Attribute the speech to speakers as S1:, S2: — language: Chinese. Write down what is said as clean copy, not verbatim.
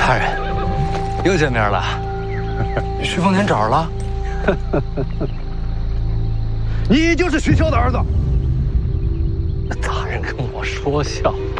S1: 大人，又见面了。徐凤年找着了。
S2: 你就是徐秋的儿子。
S1: 大人跟我说笑。